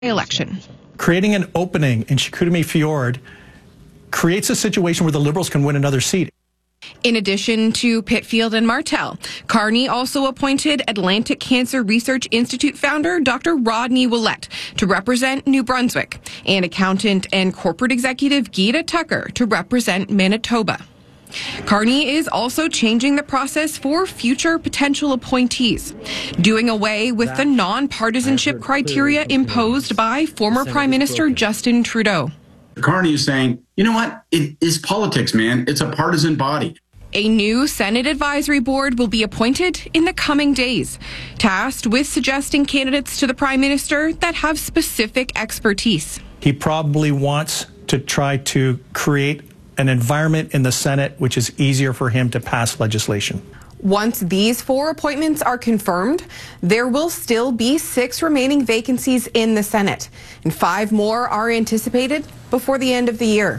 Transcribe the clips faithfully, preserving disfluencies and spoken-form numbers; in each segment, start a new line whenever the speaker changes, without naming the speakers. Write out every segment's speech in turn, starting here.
election.
Creating an opening in Chicoutimi Fjord creates a situation where the Liberals can win another seat.
In addition to Pitfield and Martel, Carney also appointed Atlantic Cancer Research Institute founder Doctor Rodney Willett to represent New Brunswick and accountant and corporate executive Gita Tucker to represent Manitoba. Carney is also changing the process for future potential appointees, doing away with the non-partisanship criteria imposed by former Prime Minister Justin Trudeau.
Carney is saying, you know what? It is politics, man. It's a partisan body.
A new Senate advisory board will be appointed in the coming days, tasked with suggesting candidates to the Prime Minister that have specific expertise.
He probably wants to try to create an environment in the Senate which is easier for him to pass legislation.
Once these four appointments are confirmed, there will still be six remaining vacancies in the Senate, and five more are anticipated before the end of the year.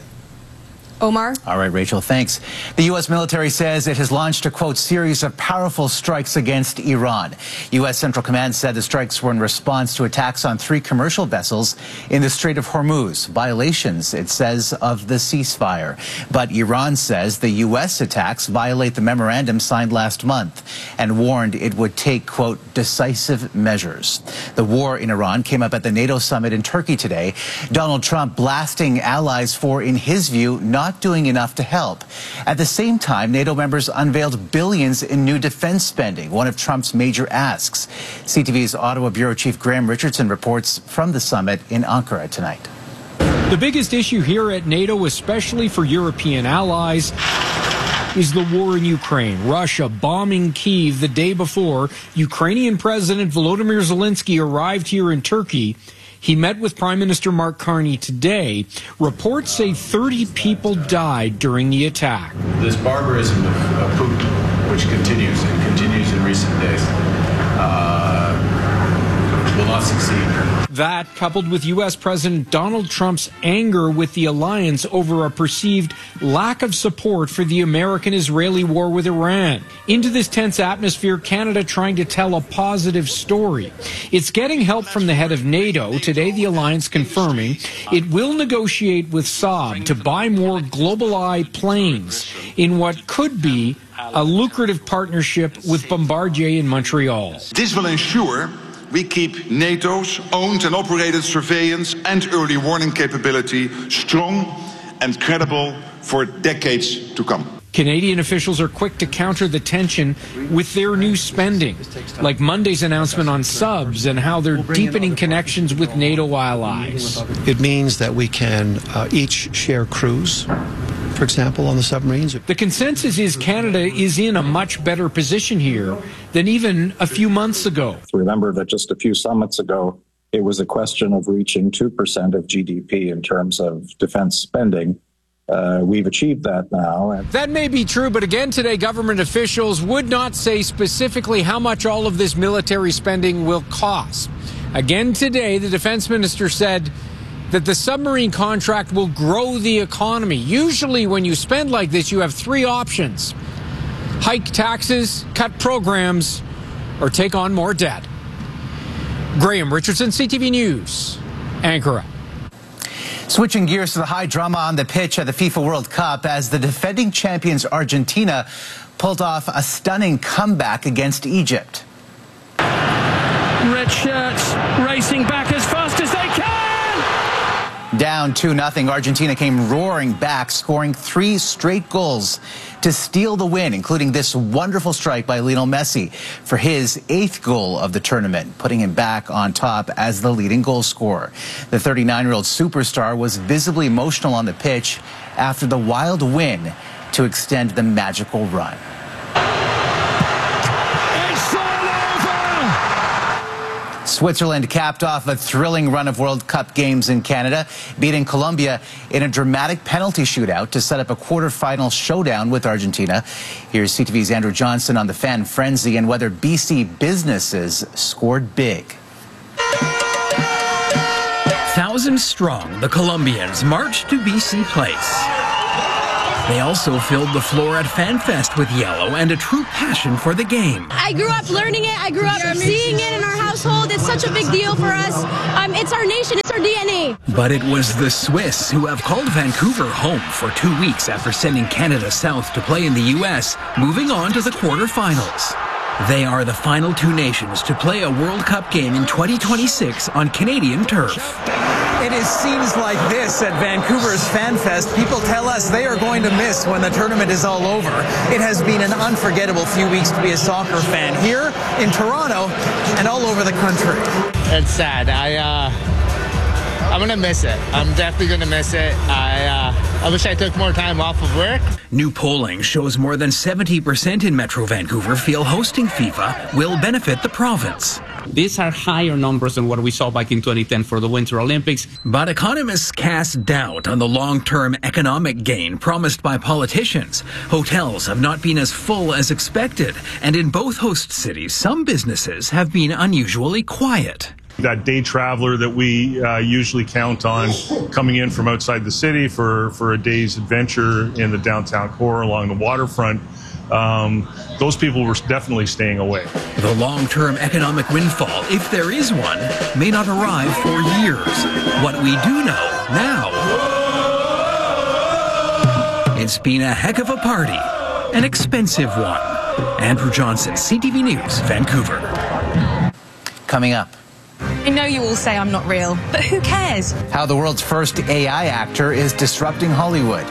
Omar?
All right, Rachel, thanks. The U S military says it has launched a, quote, series of powerful strikes against Iran. U S Central Command said the strikes were in response to attacks on three commercial vessels in the Strait of Hormuz, violations, it says, of the ceasefire. But Iran says the U S attacks violate the memorandum signed last month and warned it would take, quote, decisive measures. The war in Iran came up at the NATO summit in Turkey today. Donald Trump blasting allies for, in his view, not doing enough to help. At the same time, NATO members unveiled billions in new defense spending, one of Trump's major asks. C T V's Ottawa Bureau Chief Graham Richardson reports from the summit in Ankara tonight.
The biggest issue here at NATO, especially for European allies, is the war in Ukraine. Russia bombing Kyiv the day before Ukrainian President Volodymyr Zelensky arrived here in Turkey. He met with Prime Minister Mark Carney today. Reports say thirty people died during the attack.
This barbarism of, of Putin, which continues and continues in recent days, uh, will not succeed.
That, coupled with U S President Donald Trump's anger with the alliance over a perceived lack of support for the American-Israeli war with Iran. Into this tense atmosphere, Canada trying to tell a positive story. It's getting help from the head of NATO. Today, the alliance confirming it will negotiate with Saab to buy more GlobalEye planes in what could be a lucrative partnership with Bombardier in Montreal.
This will ensure we keep NATO's owned and operated surveillance and early warning capability strong and credible for decades to come.
Canadian officials are quick to counter the tension with their new spending, like Monday's announcement on subs and how they're deepening connections with NATO allies.
It means that we can uh, each share crews, for example, on the submarines.
The consensus is Canada is in a much better position here than even a few months ago.
Remember that just a few summits ago, it was a question of reaching two percent of G D P in terms of defense spending. Uh, we've achieved that now.
That may be true, but again today, government officials would not say specifically how much all of this military spending will cost. Again today, the defense minister said that the submarine contract will grow the economy. Usually when you spend like this, you have three options: hike taxes, cut programs, or take on more debt. Graham Richardson, C T V News, Ankara.
Switching gears to the high drama on the pitch at the FIFA World Cup as the defending champions Argentina pulled off a stunning comeback against Egypt.
Red shirts racing back as fast as they can.
Down two nothing, Argentina came roaring back, scoring three straight goals to steal the win, including this wonderful strike by Lionel Messi for his eighth goal of the tournament, putting him back on top as the leading goal scorer. The thirty-nine-year-old superstar was visibly emotional on the pitch after the wild win to extend the magical run. Switzerland capped off a thrilling run of World Cup games in Canada, beating Colombia in a dramatic penalty shootout to set up a quarterfinal showdown with Argentina. Here's C T V's Andrew Johnson on the fan frenzy and whether B C businesses scored big.
Thousands strong, the Colombians marched to B C Place. They also filled the floor at FanFest with yellow and a true passion for the game.
I grew up learning it. I grew up seeing it in our household. It's such a big deal for us. Um, it's our nation. It's our D N A.
But it was the Swiss who have called Vancouver home for two weeks after sending Canada south to play in the U S, moving on to the quarterfinals. They are the final two nations to play a World Cup game in twenty twenty-six on Canadian turf.
It is scenes like this at Vancouver's FanFest people tell us they are going to miss when the tournament is all over. It has been an unforgettable few weeks to be a soccer fan here in Toronto and all over the country.
It's sad. I, uh... I'm going to miss it. I'm definitely going to miss it. I uh, I wish I took more time off of work.
New polling shows more than seventy percent in Metro Vancouver feel hosting FIFA will benefit the province.
These are higher numbers than what we saw back in twenty ten for the Winter Olympics.
But economists cast doubt on the long-term economic gain promised by politicians. Hotels have not been as full as expected, and in both host cities, some businesses have been unusually quiet.
That day traveler that we uh, usually count on coming in from outside the city for, for a day's adventure in the downtown core along the waterfront, um, those people were definitely staying away.
The long-term economic windfall, if there is one, may not arrive for years. What we do know now, it's been a heck of a party, an expensive one. Andrew Johnson, C T V News, Vancouver.
Coming up.
I know you all say I'm not real, but who cares?
How the world's first A I actor is disrupting Hollywood.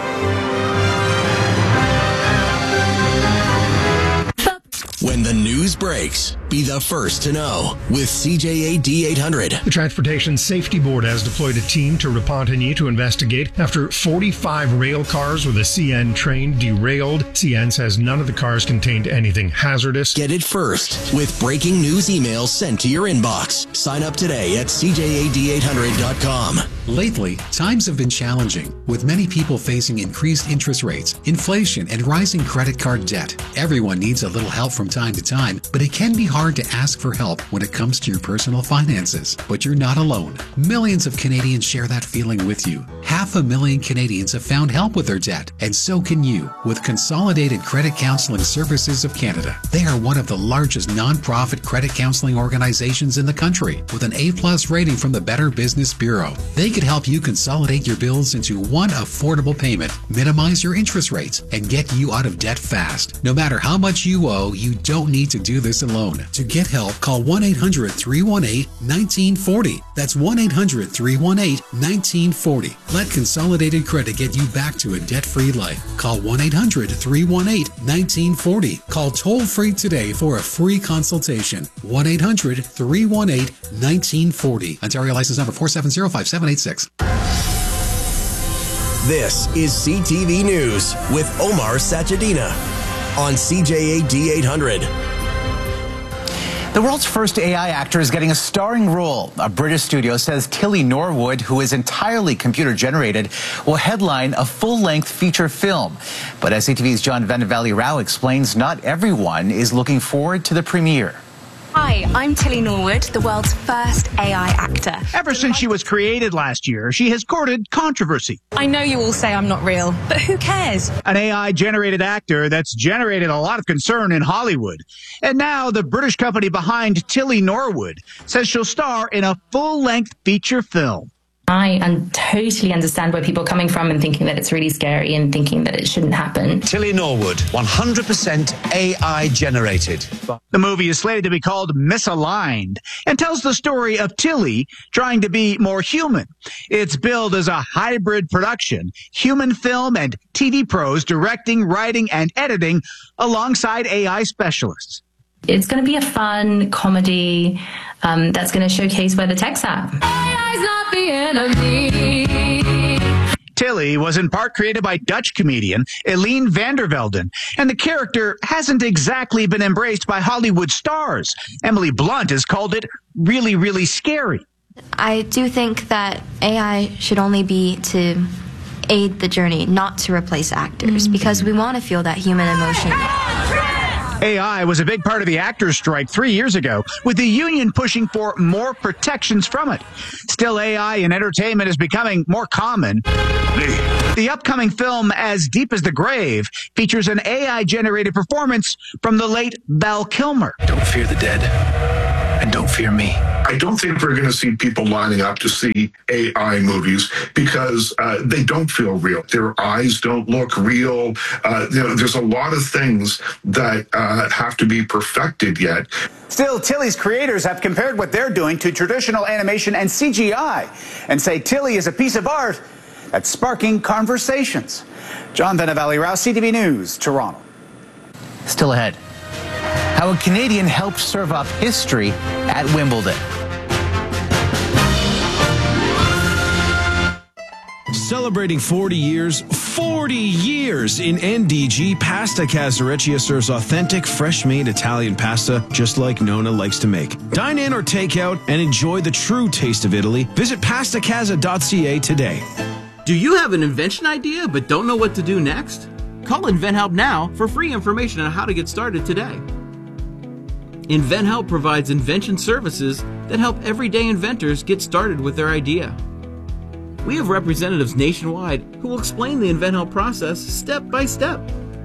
When the news breaks, be the first to know with C J A D eight hundred.
The Transportation Safety Board has deployed a team to Repentigny to investigate after forty-five rail cars with a C N train derailed. C N says none of the cars contained anything hazardous.
Get it first with breaking news emails sent to your inbox. Sign up today at C J A D eight hundred dot com.
Lately, times have been challenging, with many people facing increased interest rates, inflation, and rising credit card debt. Everyone needs a little help from time to time, but it can be hard to ask for help when it comes to your personal finances. But you're not alone. Millions of Canadians share that feeling with you. Half a million Canadians have found help with their debt, and so can you with Consolidated Credit Counseling Services of Canada. They are one of the largest nonprofit credit counseling organizations in the country, with an A plus rating from the Better Business Bureau. They could help you consolidate your bills into one affordable payment, minimize your interest rates, and get you out of debt fast. No matter how much you owe, you don't need to do this alone. To get help, call one eight hundred, three one eight, one nine four zero. That's one eight hundred, three one eight, one nine four zero. Let Consolidated Credit get you back to a debt-free life. Call one eight hundred, three one eight, one nine four zero. Call toll-free today for a free consultation. one eight hundred, three one eight, one nine four zero. Ontario license number four seven zero, five seven eight six.
This is C T V News with Omar Sachedina on C J A D eight hundred.
The world's first A I actor is getting a starring role. A British studio says Tilly Norwood, who is entirely computer-generated, will headline a full-length feature film. But as C T V's John Vandevalley Rao explains, not everyone is looking forward to the premiere.
Hi, I'm Tilly Norwood, the world's first A I actor.
Ever since she was created last year, she has courted controversy.
I know you all say I'm not real, but who cares?
An A I-generated actor that's generated a lot of concern in Hollywood. And now the British company behind Tilly Norwood says she'll star in a full-length feature film.
I un- totally understand where people are coming from and thinking that it's really scary and thinking that it shouldn't happen.
Tilly Norwood, one hundred percent A I generated.
The movie is slated to be called Misaligned and tells the story of Tilly trying to be more human. It's billed as a hybrid production, human film and T V pros directing, writing, and editing alongside A I specialists.
It's going to be a fun comedy um, that's going to showcase where the tech's at. A I's not the enemy.
Tilly was in part created by Dutch comedian Eline van der Velden, and the character hasn't exactly been embraced by Hollywood stars. Emily Blunt has called it really, really scary.
I do think that A I should only be to aid the journey, not to replace actors, mm-hmm. because we want to feel that human emotion.
A I was a big part of the actors' strike three years ago, with the union pushing for more protections from it. Still, A I in entertainment is becoming more common. The upcoming film, As Deep as the Grave, features an A I-generated performance from the late Val Kilmer.
Don't fear the dead, and don't fear me.
I don't think we're going to see people lining up to see A I movies because uh, they don't feel real. Their eyes don't look real. Uh, you know, there's a lot of things that uh, have to be perfected yet.
Still, Tilly's creators have compared what they're doing to traditional animation and C G I and say Tilly is a piece of art that's sparking conversations. John Venevali-Rouse, C T V News, Toronto.
Still ahead, how a Canadian helped serve up history at Wimbledon.
Celebrating forty years, forty years in N D G, Pasta Casa Recia serves authentic, fresh-made Italian pasta just like Nona likes to make. Dine in or take out and enjoy the true taste of Italy. Visit pasta casa dot c a today.
Do you have an invention idea but don't know what to do next? Call InventHelp now for free information on how to get started today. InventHelp provides invention services that help everyday inventors get started with their idea. We have representatives nationwide who will explain the InventHelp process step by step.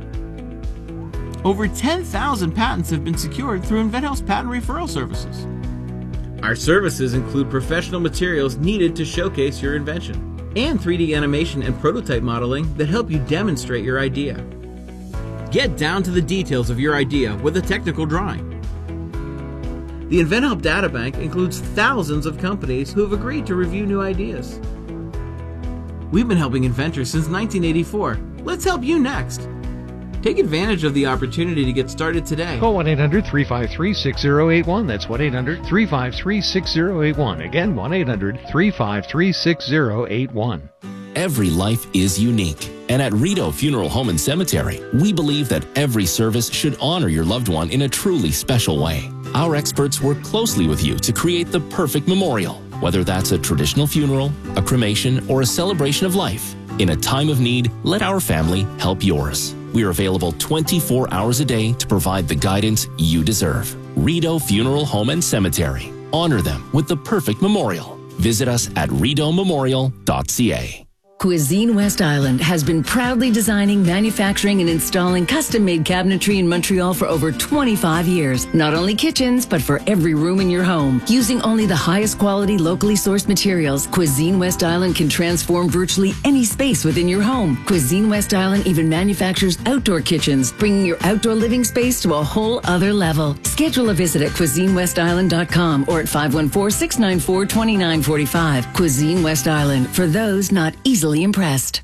Over ten thousand patents have been secured through InventHelp's patent referral services. Our services include professional materials needed to showcase your invention, and three D animation and prototype modeling that help you demonstrate your idea. Get down to the details of your idea with a technical drawing. The InventHelp Databank includes thousands of companies who have agreed to review new ideas. We've been helping inventors since nineteen eighty-four. Let's help you next. Take advantage of the opportunity to get started today.
Call one eight hundred, three five three, six zero eight one. That's one eight hundred, three five three, six zero eight one. Again, one eight hundred, three five three, six zero eight one.
Every life is unique. And at Rideau Funeral Home and Cemetery, we believe that every service should honor your loved one in a truly special way. Our experts work closely with you to create the perfect memorial, whether that's a traditional funeral, a cremation, or a celebration of life. In a time of need, let our family help yours. We are available twenty-four hours a day to provide the guidance you deserve. Rideau Funeral Home and Cemetery. Honor them with the perfect memorial. Visit us at rideau memorial dot c a.
Cuisine West Island has been proudly designing, manufacturing, and installing custom-made cabinetry in Montreal for over twenty-five years. Not only kitchens, but for every room in your home. Using only the highest quality, locally sourced materials, Cuisine West Island can transform virtually any space within your home. Cuisine West Island even manufactures outdoor kitchens, bringing your outdoor living space to a whole other level. Schedule a visit at cuisine west island dot com or at five one four, six nine four, two nine four five. Cuisine West Island, for those not easily impressed.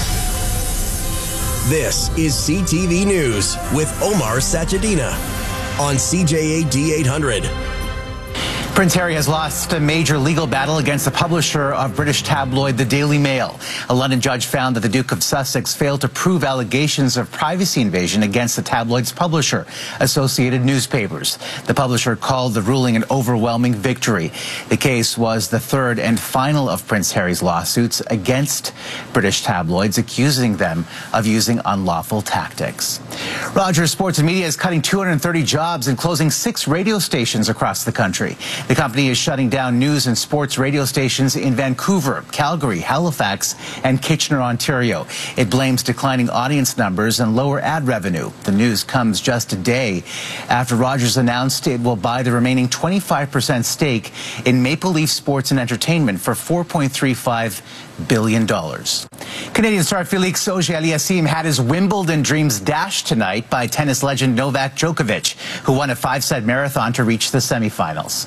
This is C T V News with Omar Sachedina on C J A D eight hundred.
Prince Harry has lost a major legal battle against the publisher of British tabloid The Daily Mail. A London judge found that the Duke of Sussex failed to prove allegations of privacy invasion against the tabloid's publisher, Associated Newspapers. The publisher called the ruling an overwhelming victory. The case was the third and final of Prince Harry's lawsuits against British tabloids, accusing them of using unlawful tactics. Rogers Sports and Media is cutting two hundred thirty jobs and closing six radio stations across the country. The company is shutting down news and sports radio stations in Vancouver, Calgary, Halifax, and Kitchener, Ontario. It blames declining audience numbers and lower ad revenue. The news comes just a day after Rogers announced it will buy the remaining twenty-five percent stake in Maple Leaf Sports and Entertainment for four point three five billion dollars. Canadian star Felix Auger-Aliassime had his Wimbledon dreams dashed tonight by tennis legend Novak Djokovic, who won a five-set marathon to reach the semifinals.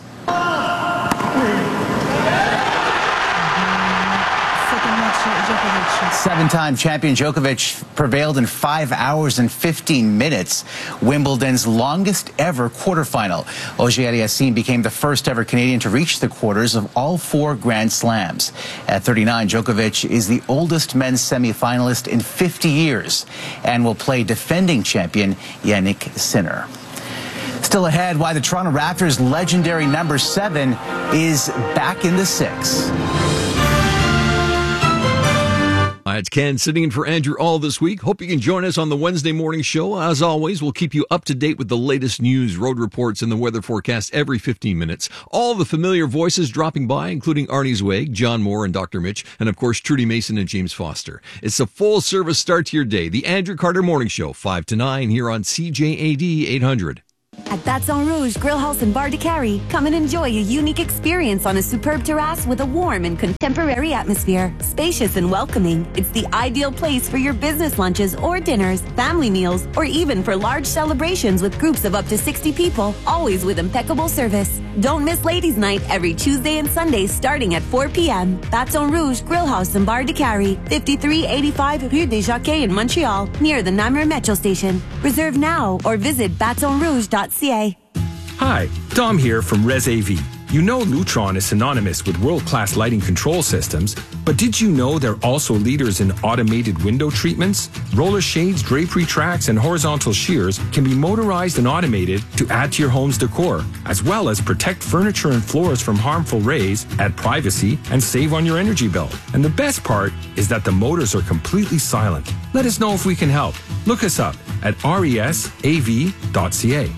Seven-time champion Djokovic prevailed in five hours and fifteen minutes, Wimbledon's longest ever quarterfinal. Auger-Aliassime became the first ever Canadian to reach the quarters of all four Grand Slams. At thirty-nine, Djokovic is the oldest men's semifinalist in fifty years and will play defending champion Jannik Sinner. Still ahead, why the Toronto Raptors' legendary number seven is back in the six.
Hi, it's Ken sitting in for Andrew all this week. Hope you can join us on the Wednesday morning show. As always, we'll keep you up to date with the latest news, road reports, and the weather forecast every fifteen minutes. All the familiar voices dropping by, including Arnie Zweig, John Moore, and Doctor Mitch, and of course, Trudy Mason and James Foster. It's a full service start to your day. The Andrew Carter Morning Show, five to nine here on C J A D eight hundred.
At Baton Rouge Grill House and Bar de Carry, come and enjoy a unique experience on a superb terrace with a warm and contemporary atmosphere. Spacious and welcoming, it's the ideal place for your business lunches or dinners, family meals, or even for large celebrations with groups of up to sixty people, always with impeccable service. Don't miss Ladies' Night every Tuesday and Sunday starting at four p.m. Baton Rouge Grill House and Bar de Carry, fifty-three eighty-five Rue des Jacquets in Montreal, near the Namur Metro Station. Reserve now or visit baton rouge dot c a.
Hi, Dom here from Res A V. You know Lutron is synonymous with world-class lighting control systems, but did you know they're also leaders in automated window treatments? Roller shades, drapery tracks, and horizontal shears can be motorized and automated to add to your home's decor, as well as protect furniture and floors from harmful rays, add privacy, and save on your energy bill. And the best part is that the motors are completely silent. Let us know if we can help. Look us up at res a v dot c a.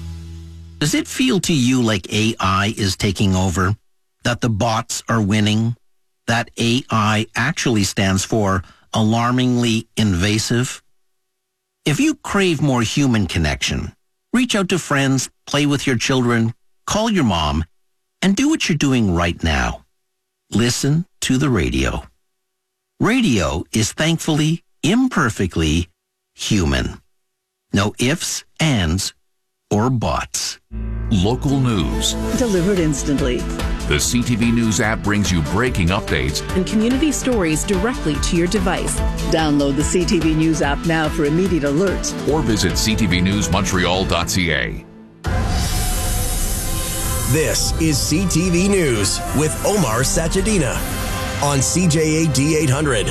Does it feel to you like A I is taking over? That the bots are winning? That A I actually stands for alarmingly invasive? If you crave more human connection, reach out to friends, play with your children, call your mom, and do what you're doing right now. Listen to the radio. Radio is thankfully, imperfectly human. No ifs, ands, or bots.
Local news.
Delivered instantly.
The C T V News app brings you breaking updates
and community stories directly to your device. Download the C T V News app now for immediate alerts.
Or visit c t v news montreal dot c a.
This is C T V News with Omar Sachedina on C J A D eight hundred.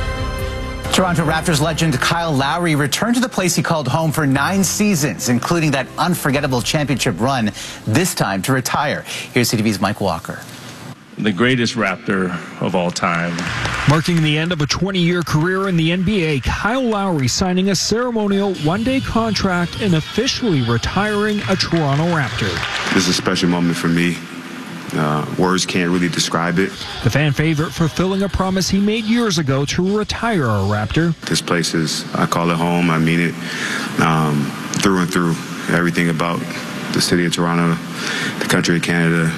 Toronto Raptors legend Kyle Lowry returned to the place he called home for nine seasons, including that unforgettable championship run, this time to retire. Here's C T V's Mike Walker.
The greatest Raptor of all time.
Marking the end of a twenty-year career in the N B A, Kyle Lowry signing a ceremonial one-day contract and officially retiring a Toronto Raptor.
This is a special moment for me. Uh, words can't really describe it.
The fan favorite fulfilling a promise he made years ago to retire a Raptor.
This place is, I call it home. I mean it um, through and through. Everything about the city of Toronto, the country of Canada.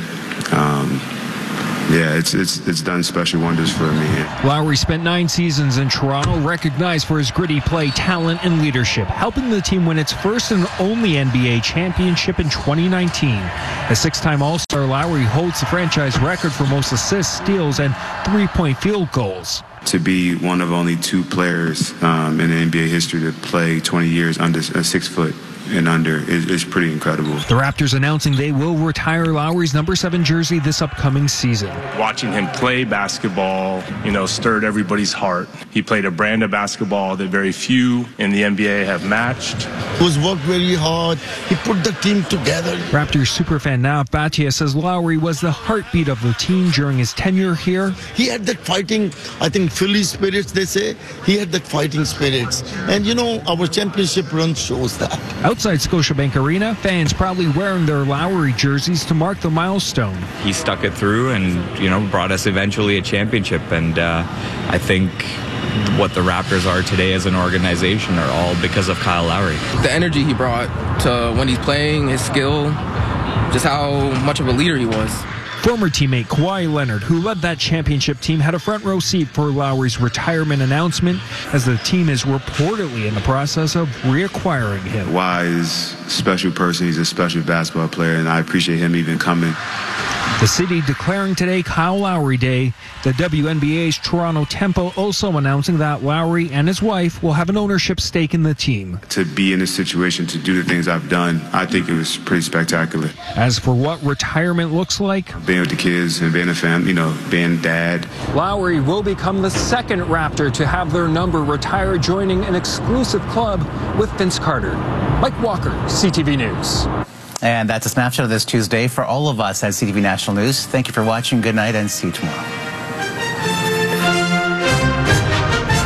Um, Yeah, it's it's it's done special wonders for me.
Lowry spent nine seasons in Toronto, recognized for his gritty play, talent, and leadership, helping the team win its first and only N B A championship in twenty nineteen. A six-time All-Star, Lowry holds the franchise record for most assists, steals, and three-point field goals.
To be one of only two players um, in N B A history to play twenty years under a six foot and under is, is pretty incredible.
The Raptors announcing they will retire Lowry's number seven jersey this upcoming season.
Watching him play basketball, you know, stirred everybody's heart. He played a brand of basketball that very few in the N B A have matched.
He was worked very hard. He put the team together.
Raptors superfan Nav Bhatia says Lowry was the heartbeat of the team during his tenure here.
He had that fighting, I think, Philly spirits, they say. He had that fighting spirits. And, you know, our championship run shows that.
Outside Scotiabank Arena, fans proudly wearing their Lowry jerseys to mark the milestone.
He stuck it through and, you know, brought us eventually a championship. And uh, I think what the Raptors are today as an organization are all because of Kyle Lowry.
The energy he brought to when he's playing, his skill, just how much of a leader he was.
Former teammate Kawhi Leonard, who led that championship team, had a front row seat for Lowry's retirement announcement, as the team is reportedly in the process of reacquiring him.
Kawhi is a special person. He's a special basketball player, and I appreciate him even coming.
The city declaring today Kyle Lowry Day. The W N B A's Toronto Tempo also announcing that Lowry and his wife will have an ownership stake in the team.
To be in this situation, to do the things I've done, I think it was pretty spectacular.
As for what retirement looks like,
being with the kids and being a family, you know, being dad.
Lowry will become the second Raptor to have their number retired, joining an exclusive club with Vince Carter. Mike Walker, C T V News.
And that's a snapshot of this Tuesday for all of us at C T V National News. Thank you for watching. Good night and see you tomorrow.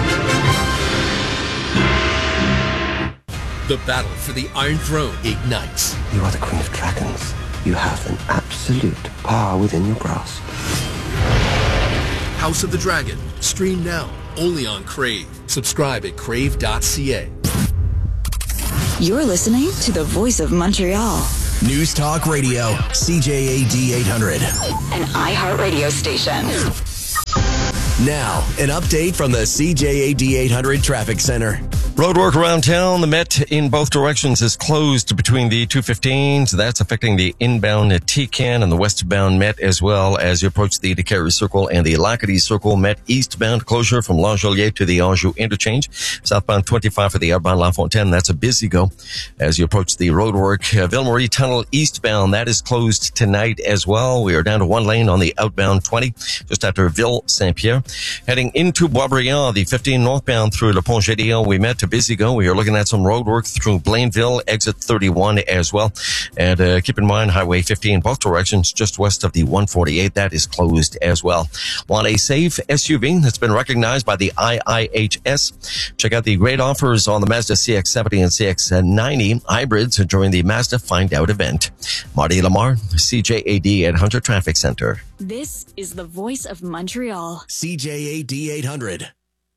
The battle for the Iron Throne ignites.
You are the Queen of Dragons. You have an absolute power within your grasp.
House of the Dragon. Stream now, only on Crave. Subscribe at crave dot c a.
You're listening to the Voice of Montreal.
News Talk Radio, C J A D eight hundred.
An iHeartRadio station.
Now, an update from the C J A D eight hundred Traffic Center.
Roadwork around town. The Met in both directions is closed between the two fifteens. That's affecting the inbound T C A N and the westbound Met as well as you approach the DeCarry Circle and the Lacadie Circle. Met eastbound closure from L'Angelier to the Anjou interchange. Southbound twenty-five for the outbound La Fontaine. That's a busy go as you approach the roadwork. Uh, Ville-Marie Tunnel eastbound. That is closed tonight as well. We are down to one lane on the outbound twenty just after Ville-Saint-Pierre. Heading into Boisbriand, the fifteen northbound through Le Pont Gédéon. We met to busy go. We are looking at some road work through Blainville, exit thirty-one as well. And uh, keep in mind, Highway fifteen, both directions, just west of the one forty-eight. That is closed as well. Want a safe S U V that's been recognized by the I I H S? Check out the great offers on the Mazda C X seventy and C X ninety hybrids during the Mazda Find Out event. Marty Lamar, C J A D eight hundred Traffic Center.
This is the Voice of Montreal.
C J A D eight hundred.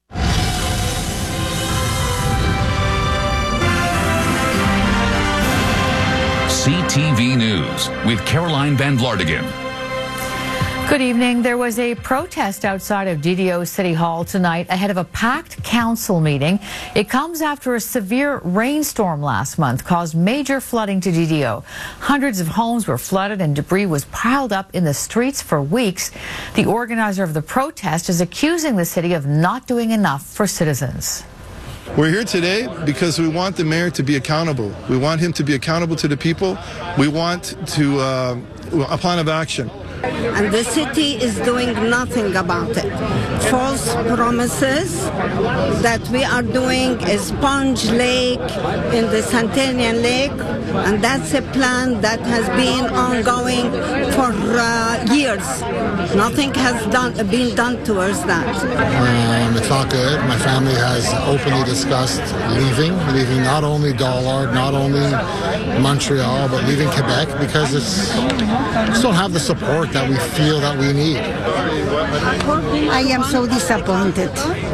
C T V News with Caroline Van Vlartigan.
Good evening. There was a protest outside of D D O City Hall tonight ahead of a packed council meeting. It comes after a severe rainstorm last month caused major flooding to D D O. Hundreds of homes were flooded and debris was piled up in the streets for weeks. The organizer of the protest is accusing the city of not doing enough for citizens.
We're here today because we want the mayor to be accountable. We want him to be accountable to the people. We want to uh, a plan of action.
And the city is doing nothing about it. False promises that we are doing a sponge lake in the Centennial Lake, and that's a plan that has been ongoing for uh, years. Nothing has done, been done towards that.
Um, it's not good. My family has openly discussed leaving, leaving not only Dollard, not only Montreal, but leaving Quebec because it's just don't have the support that we feel that we need.
I am so disappointed.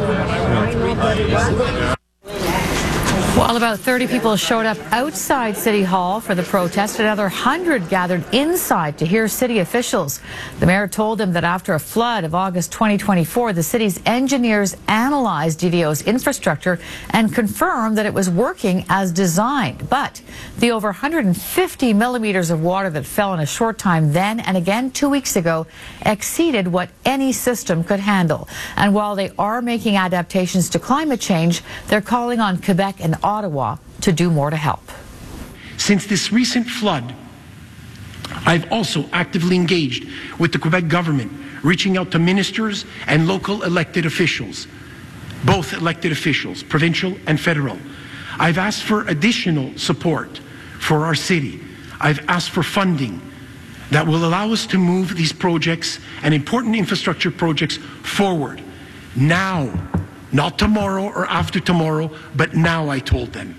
While about thirty people showed up outside City Hall for the protest, another one hundred gathered inside to hear city officials. The mayor told them that after a flood of August twenty twenty-four, the city's engineers analyzed D D O's infrastructure and confirmed that it was working as designed. But the over one hundred fifty millimeters of water that fell in a short time then and again two weeks ago exceeded what any system could handle. And while they are making adaptations to climate change, they're calling on Quebec and Ottawa to do more to help.
Since this recent flood, I've also actively engaged with the Quebec government, reaching out to ministers and local elected officials, both elected officials, provincial and federal. I've asked for additional support for our city. I've asked for funding that will allow us to move these projects and important infrastructure projects forward now. Not tomorrow or after tomorrow, but now, I told them.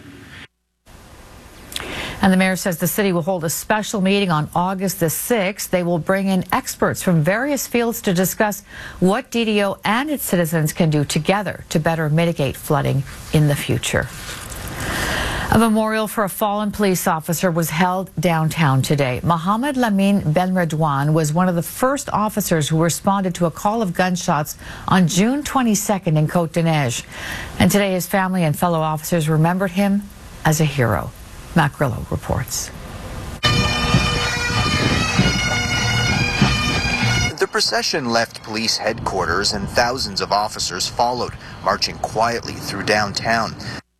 And the mayor says the city will hold a special meeting on August the sixth. They will bring in experts from various fields to discuss what D D O and its citizens can do together to better mitigate flooding in the future. A memorial for a fallen police officer was held downtown today. Mohamed Lamine Benredouane was one of the first officers who responded to a call of gunshots on June twenty-second in Côte-des-Neiges. And today his family and fellow officers remembered him as a hero. Matt Grillo reports.
The procession left police headquarters and thousands of officers followed, marching quietly through downtown.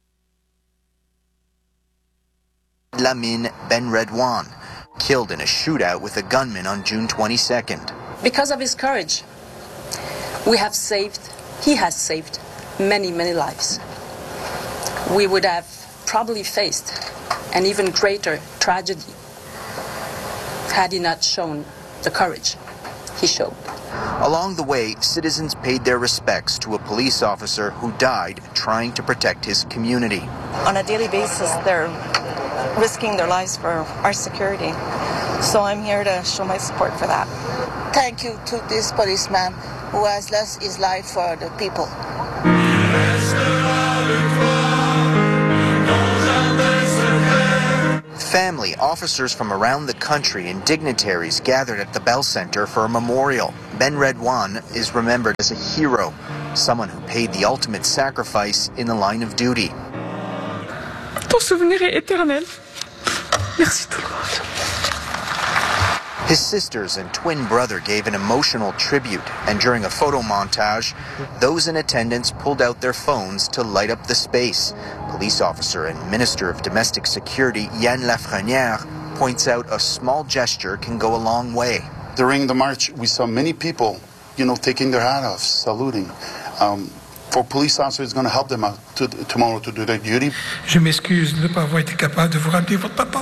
Lamine Benredouane, killed in a shootout with a gunman on June twenty-second.
Because of his courage, we have saved, he has saved many, many lives. We would have probably faced an even greater tragedy had he not shown the courage he showed.
Along the way, citizens paid their respects to a police officer who died trying to protect his community.
On a daily basis, they're risking their lives for our security. So I'm here to show my support for that.
Thank you to this policeman who has lost his life for the people.
Family, officers from around the country, and dignitaries gathered at the Bell Center for a memorial. Ben Redouane is remembered as a hero, someone who paid the ultimate sacrifice in the line of duty.
Ton souvenir est éternel. Merci tout le monde.
His sisters and twin brother gave an emotional tribute, and during a photo montage, those in attendance pulled out their phones to light up the space. Police officer and Minister of Domestic Security Yann Lafrenière points out a small gesture can go a long way.
During the march, we saw many people, you know, taking their hat off, saluting. Um, for police officers, it's going to help them out to, tomorrow to do their duty.
Je m'excuse de ne pas avoir été capable de vous ramener votre papa.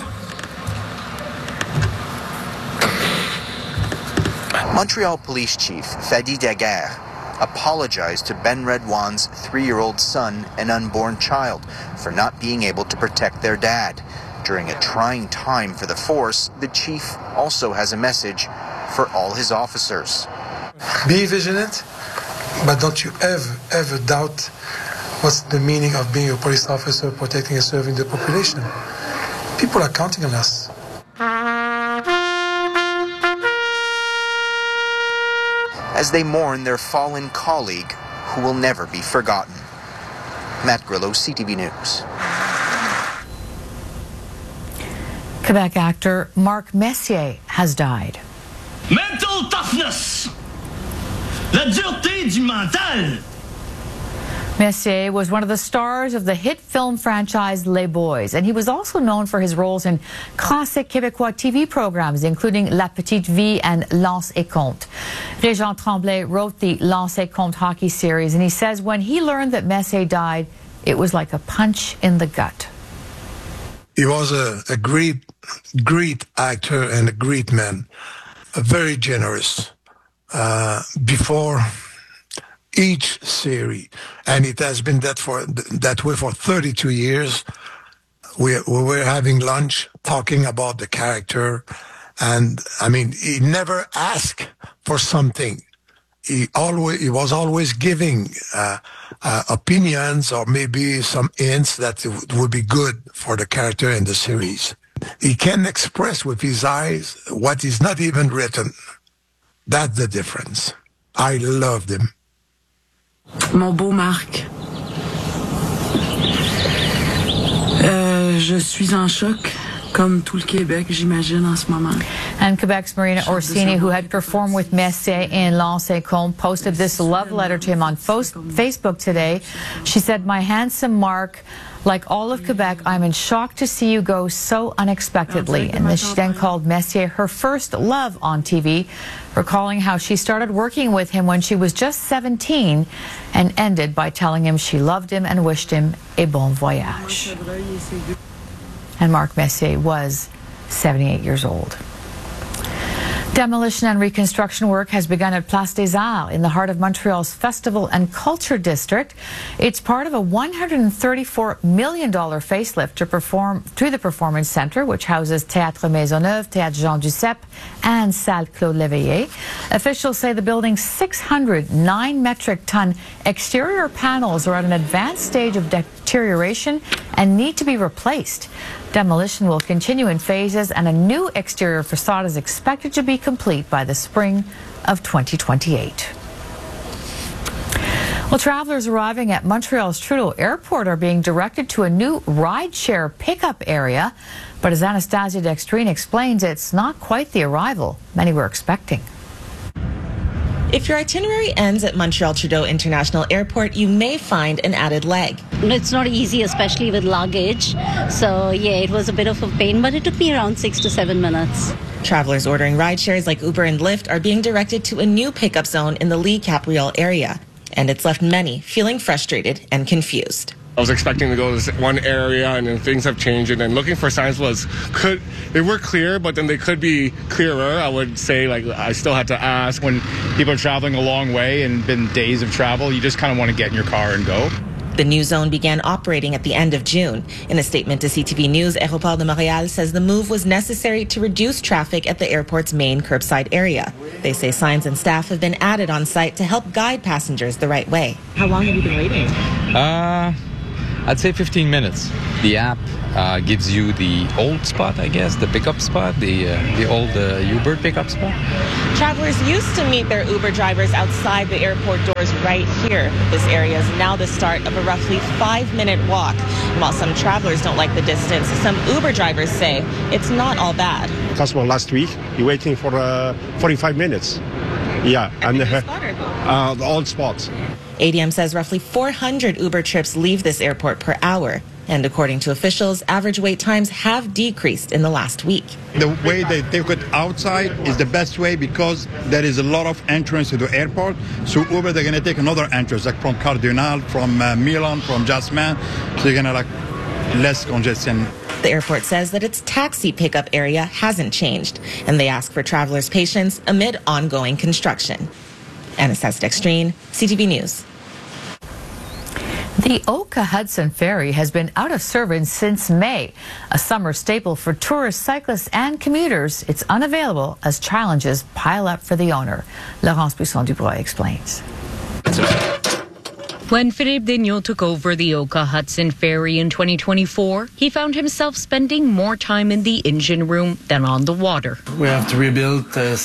Montreal Police Chief Fadi Daguerre apologized to Ben Redouane's three-year-old son and unborn child for not being able to protect their dad. During a trying time for the force, the chief also has a message for all his officers.
Be vigilant, but don't you ever, ever doubt what's the meaning of being a police officer, protecting and serving the population. People are counting on us.
As they mourn their fallen colleague who will never be forgotten. Matt Grillo, C T V News.
Quebec actor Marc Messier has died.
Mental toughness! La dureté du mental!
Messier was one of the stars of the hit film franchise Les Boys, and he was also known for his roles in classic Québécois T V programs, including La Petite Vie and Lance et Compte. Régent Tremblay wrote the Lance et Compte hockey series, and he says when he learned that Messier died, it was like a punch in the gut.
He was a, a great, great actor and a great man, a very generous. Uh, before each series, and it has been that for that way for thirty-two years. We, we were having lunch, talking about the character, and I mean, he never asked for something. He always he was always giving uh, uh, opinions or maybe some hints that it would be good for the character in the series. He can express with his eyes what is not even written. That's the difference. I loved him.
Mon beau Marc, euh, je suis en choc, comme tout le Québec, j'imagine, en ce moment.
And Quebec's Marina Orsini, who had performed with Messier in Lance et Compte, posted this love letter to him on Facebook today. She said, "My handsome Marc, like all of Quebec, I'm in shock to see you go so unexpectedly." And then she then called Messier her first love on T V, recalling how she started working with him when she was just seventeen and ended by telling him she loved him and wished him a bon voyage. And Marc Messier was seventy-eight years old. Demolition and reconstruction work has begun at Place des Arts in the heart of Montreal's Festival and Culture District. It's part of a one hundred thirty-four million dollars facelift to perform to the Performance Centre, which houses Théâtre Maisonneuve, Théâtre Jean Duceppe, and Salle Claude Léveillé. Officials say the building's six hundred nine metric ton exterior panels are at an advanced stage of deterioration and need to be replaced. Demolition will continue in phases, and a new exterior facade is expected to be complete by the spring of twenty twenty-eight. Well, travelers arriving at Montreal's Trudeau Airport are being directed to a new rideshare pickup area. But as Anastasia Dextrine explains, it's not quite the arrival many were expecting.
If your itinerary ends at Montreal Trudeau International Airport, you may find an added leg.
It's not easy, especially with luggage. So, yeah, it was a bit of a pain, but it took me around six to seven minutes.
Travelers ordering ride shares like Uber and Lyft are being directed to a new pickup zone in the Lee Capriole area. And it's left many feeling frustrated and confused.
I was expecting to go to this one area, and then things have changed, and then looking for signs was, could, they were clear, but then they could be clearer. I would say, like, I still had to ask.
When people are traveling a long way and been days of travel, you just kind of want to get in your car and go.
The new zone began operating at the end of June. In a statement to C T V News, Aéroport de Montréal says the move was necessary to reduce traffic at the airport's main curbside area. They say signs and staff have been added on site to help guide passengers the right way. How long have you been waiting?
Uh, I'd say fifteen minutes. The app uh, gives you the old spot, I guess, the pickup spot, the uh, the old uh, Uber pickup spot.
Travelers used to meet their Uber drivers outside the airport doors right here. This area is now the start of a roughly five-minute walk. And while some travelers don't like the distance, some Uber drivers say it's not all bad.
Customer last week, he waiting for uh, forty-five minutes. Yeah, and uh, uh, the old spots.
A D M says roughly four hundred Uber trips leave this airport per hour. And according to officials, average wait times have decreased in the last week.
The way they take it outside is the best way because there is a lot of entrance to the airport. So Uber, they're going to take another entrance, like from Cardinal, from uh, Milan, from Jasmin. So you're going to like less congestion.
The airport says that its taxi pickup area hasn't changed, and they ask for travelers' patience amid ongoing construction. Anastasia Dextrine, C T V News.
The Oka Hudson Ferry has been out of service since May. A summer staple for tourists, cyclists, and commuters, it's unavailable as challenges pile up for the owner. Laurence Buisson-Dubois explains.
When Philippe Daigneault took over the Oka Hudson Ferry in twenty twenty-four, he found himself spending more time in the engine room than on the water.
We have to rebuild uh,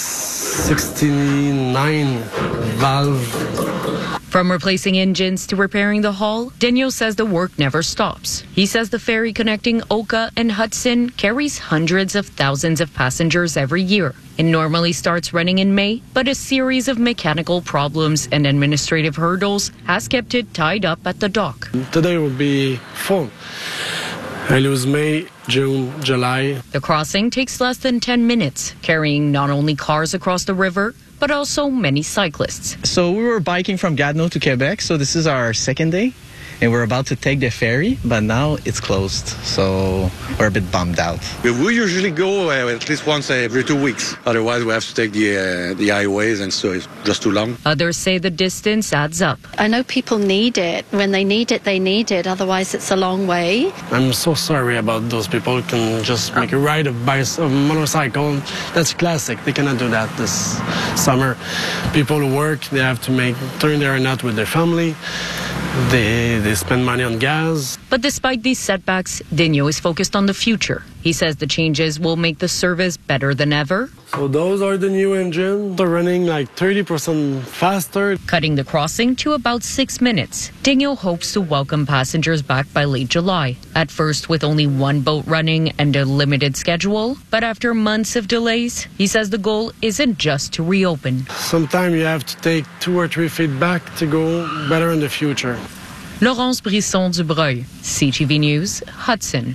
sixty-nine valves.
From replacing engines to repairing the hull, Daigneault says the work never stops. He says the ferry connecting Oka and Hudson carries hundreds of thousands of passengers every year. It normally starts running in May, but a series of mechanical problems and administrative hurdles has kept it tied up at the dock.
Today will be full. I lose May, June, July.
The crossing takes less than ten minutes, carrying not only cars across the river, but also many cyclists.
So we were biking from Gatineau to Quebec, so this is our second day. And we're about to take the ferry, but now it's closed, so we're a bit bummed out.
We usually go uh, at least once every two weeks. Otherwise, we have to take the uh, the highways, and so it's just too long.
Others say the distance adds up.
I know people need it. When they need it, they need it. Otherwise, it's a long way.
I'm so sorry about those people who can just make a ride a, bicycle, a motorcycle. That's classic. They cannot do that this summer. People who work, they have to make turn their nut with their family. They, they spend money on gas.
But despite these setbacks, Daigneault is focused on the future. He says the changes will make the service better than ever.
So those are the new engines. They're running like thirty percent faster.
Cutting the crossing to about six minutes. Daigneault hopes to welcome passengers back by late July. At first with only one boat running and a limited schedule. But after months of delays, he says the goal isn't just to reopen.
Sometimes you have to take two or three feet back to go better in the future.
Laurence Buisson-Dubois, C T V News, Hudson.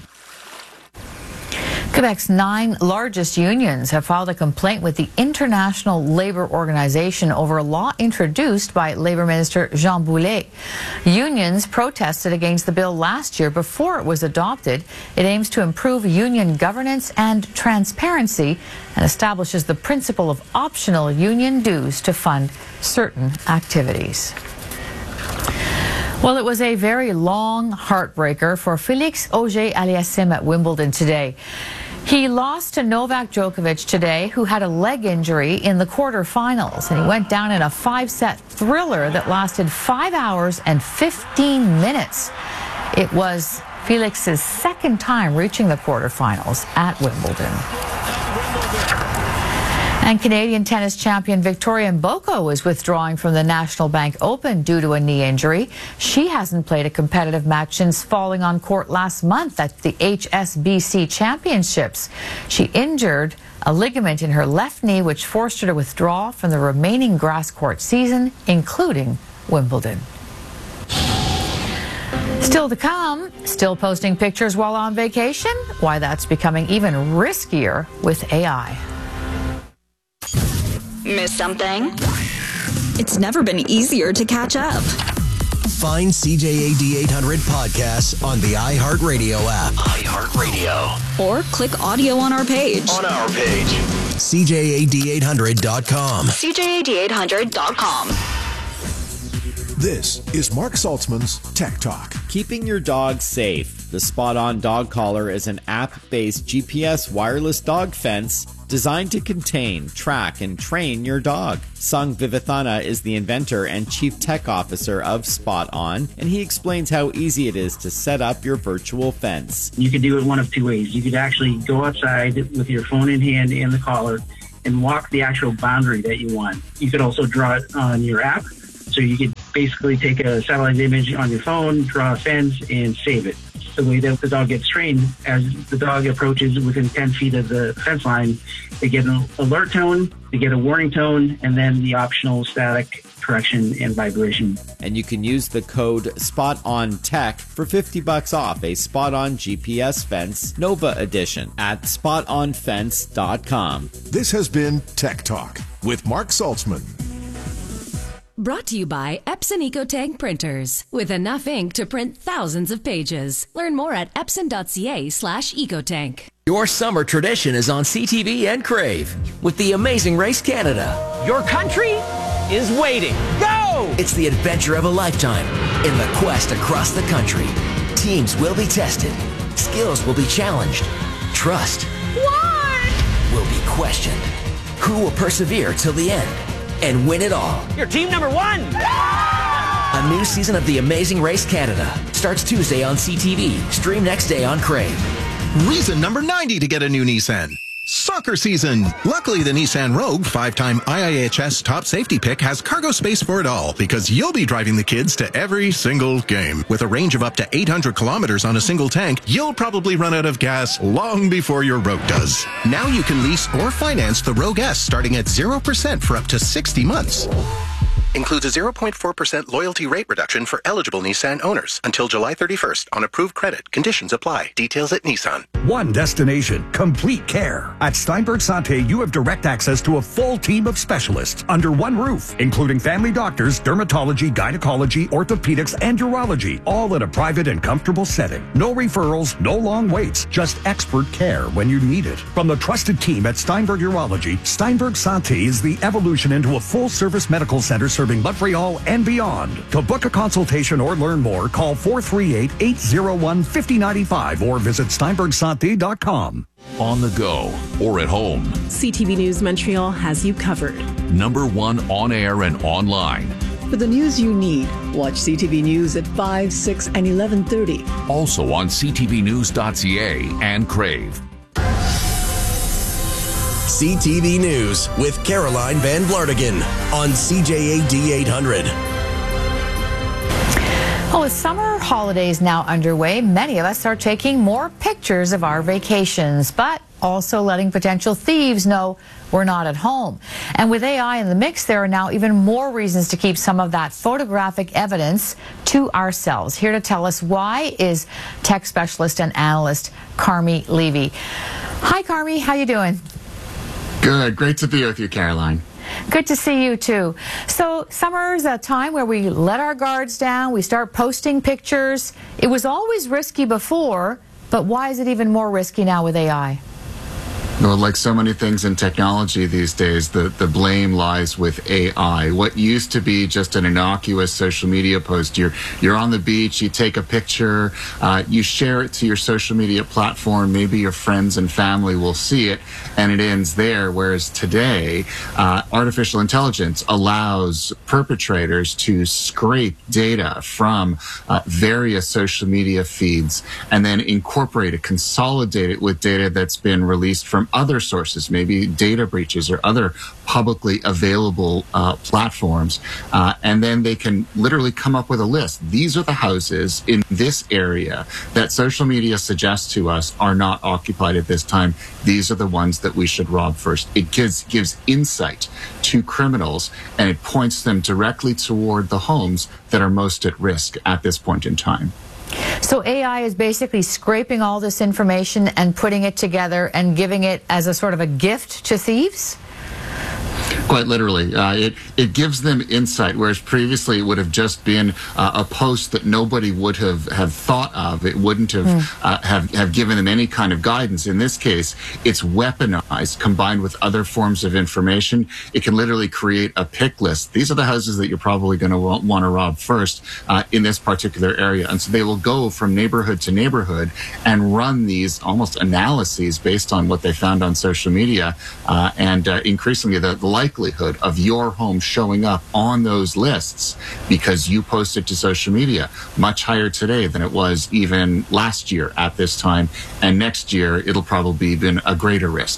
Quebec's nine largest unions have filed a complaint with the International Labour Organization over a law introduced by Labour Minister Jean Boulet. Unions protested against the bill last year before it was adopted. It aims to improve union governance and transparency and establishes the principle of optional union dues to fund certain activities. Well, it was a very long heartbreaker for Felix Auger-Aliassime at Wimbledon today. He lost to Novak Djokovic today, who had a leg injury in the quarterfinals, and he went down in a five-set thriller that lasted five hours and fifteen minutes. It was Felix's second time reaching the quarterfinals at Wimbledon. And Canadian tennis champion Victoria Mboko is withdrawing from the National Bank Open due to a knee injury. She hasn't played a competitive match since falling on court last month at the H S B C Championships. She injured a ligament in her left knee, which forced her to withdraw from the remaining grass court season, including Wimbledon. Still to come, still posting pictures while on vacation? Why that's becoming even riskier with A I.
Miss something? It's never been easier to catch up.
Find C J A D eight hundred podcasts on the iHeartRadio app.
iHeartRadio. Or click audio on our page.
On our page. C J A D eight hundred dot com.
C J A D eight hundred dot com.
This is Mark Saltzman's Tech Talk.
Keeping your dog safe. The Spot On Dog Collar is an app-based G P S wireless dog fence designed to contain, track, and train your dog. Sung Vivathana is the inventor and chief tech officer of Spot On, and he explains how easy it is to set up your virtual fence.
You could do it one of two ways. You could actually go outside with your phone in hand and the collar and walk the actual boundary that you want. You could also draw it on your app. So you could basically take a satellite image on your phone, draw a fence, and save it. The way that the dog gets trained, as the dog approaches within ten feet of the fence line, they get an alert tone, they get a warning tone, and then the optional static correction and vibration.
And you can use the code SPOTONTECH for fifty bucks off a Spot On G P S fence Nova edition at spot on fence dot com.
This has been Tech Talk with Mark Saltzman.
Brought to you by Epson EcoTank printers. With enough ink to print thousands of pages. Learn more at epson.ca slash ecotank.
Your summer tradition is on C T V and Crave with the Amazing Race Canada. Your country is waiting. Go! It's the adventure of a lifetime in the quest across the country. Teams will be tested. Skills will be challenged. Trust what? will be questioned. Who will persevere till the end and win it all? You're team number one! A new season of The Amazing Race Canada starts Tuesday on C T V. Stream next day on Crave.
Reason number ninety to get a new Nissan. Soccer season. Luckily, the Nissan Rogue, five-time I I H S top safety pick, has cargo space for it all because you'll be driving the kids to every single game. With a range of up to eight hundred kilometers on a single tank, you'll probably run out of gas long before your Rogue does. Now you can lease or finance the Rogue S starting at zero percent for up to sixty months. Includes a zero point four percent loyalty rate reduction for eligible Nissan owners until July thirty-first on approved credit. Conditions apply. Details at Nissan.
One destination, complete care. At Steinberg Santé, you have direct access to a full team of specialists under one roof, including family doctors, dermatology, gynecology, orthopedics, and urology, all in a private and comfortable setting. No referrals, no long waits, just expert care when you need it. From the trusted team at Steinberg Urology, Steinberg Santé is the evolution into a full-service medical center serving Montreal and beyond. To book a consultation or learn more, call four three eight, eight zero one, five zero nine five or visit steinberg santé dot com.
On the go or at home,
C T V News Montreal has you covered.
Number one on air and online.
For the news you need, watch C T V News at five, six, and eleven thirty.
Also on c t v news dot c a and Crave.
C T V News with Caroline Van Vlartigan on C J A D eight hundred.
Well, with summer holidays now underway, many of us are taking more pictures of our vacations, but also letting potential thieves know we're not at home. And with A I in the mix, there are now even more reasons to keep some of that photographic evidence to ourselves. Here to tell us why is tech specialist and analyst Carmi Levy. Hi, Carmi. How you doing?
Good. Great to be with you, Caroline.
Good to see you, too. So summer's a time where we let our guards down, we start posting pictures. It was always risky before, but why is it even more risky now with A I?
Well, like so many things in technology these days, the, the blame lies with A I. What used to be just an innocuous social media post, you're, you're on the beach, you take a picture, uh, you share it to your social media platform, maybe your friends and family will see it, and it ends there. Whereas today, uh, artificial intelligence allows perpetrators to scrape data from uh, various social media feeds and then incorporate it, consolidate it with data that's been released from other sources, maybe data breaches or other publicly available uh, platforms, uh, and then they can literally come up with a list. These are the houses in this area that social media suggests to us are not occupied at this time. These are the ones that we should rob first. It gives, gives insight to criminals, and it points them directly toward the homes that are most at risk at this point in time.
So A I is basically scraping all this information and putting it together and giving it as a sort of a gift to thieves?
Quite literally. Uh, it, it gives them insight, whereas previously it would have just been uh, a post that nobody would have, have thought of. It wouldn't have, mm. uh, have have given them any kind of guidance. In this case, it's weaponized, combined with other forms of information. It can literally create a pick list. These are the houses that you're probably going to want to rob first uh, in this particular area. And so they will go from neighborhood to neighborhood and run these almost analyses based on what they found on social media. Uh, and uh, increasingly, the, the likelihood of your home showing up on those lists because you posted to social media much higher today than it was even last year at this time. And next year, it'll probably be a greater risk.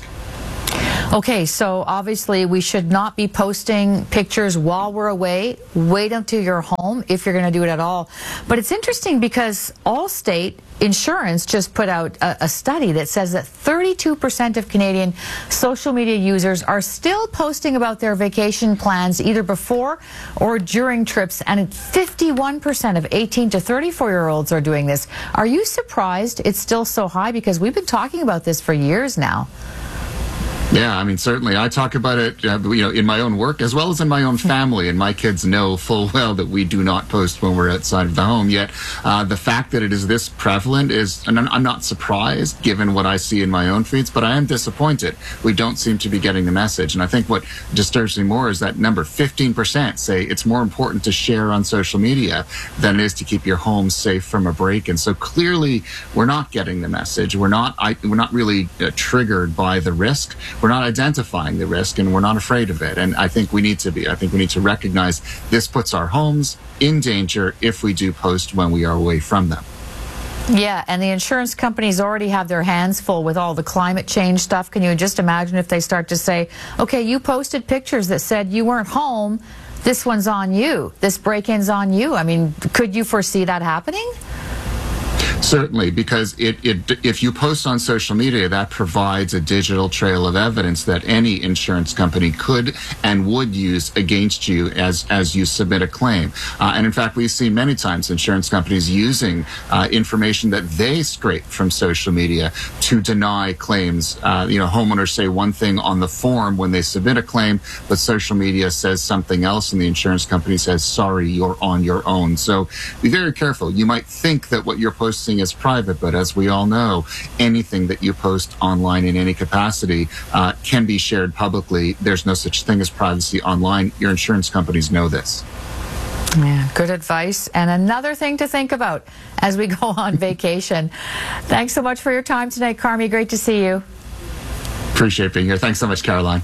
Okay, so obviously we should not be posting pictures while we're away. Wait until you're home if you're going to do it at all. But it's interesting because Allstate Insurance just put out a, a study that says that thirty-two percent of Canadian social media users are still posting about their vacation plans either before or during trips, and fifty-one percent of eighteen to thirty-four-year-olds are doing this. Are you surprised it's still so high? Because we've been talking about this for years now.
Yeah, I mean, certainly. I talk about it, uh, you know, in my own work as well as in my own family, and my kids know full well that we do not post when we're outside of the home. Yet, uh, the fact that it is this prevalent is, and I'm not surprised given what I see in my own feeds, but I am disappointed. We don't seem to be getting the message. And I think what disturbs me more is that number fifteen percent say it's more important to share on social media than it is to keep your home safe from a break. And so clearly, we're not getting the message. We're not, I, we're not really uh, triggered by the risk. We're not identifying the risk, and we're not afraid of it. And I think we need to be. I think we need to recognize this puts our homes in danger if we do post when we are away from them.
Yeah, and the insurance companies already have their hands full with all the climate change stuff. Can you just imagine if they start to say, okay, you posted pictures that said you weren't home, this one's on you, this break-in's on you. I mean, could you foresee that happening?
Certainly, because it, it, if you post on social media, that provides a digital trail of evidence that any insurance company could and would use against you as, as you submit a claim. Uh, and in fact, we've seen many times insurance companies using uh, information that they scrape from social media to deny claims. Uh, you know, homeowners say one thing on the form when they submit a claim, but social media says something else, and the insurance company says, sorry, you're on your own. So be very careful. You might think that what you're posting is private, but as we all know, anything that you post online in any capacity uh, can be shared publicly. There's no such thing as privacy online. Your insurance companies know this.
Yeah, good advice. And another thing to think about as we go on vacation. Thanks so much for your time tonight, Carmi. Great to see you.
Appreciate being here. Thanks so much, Caroline.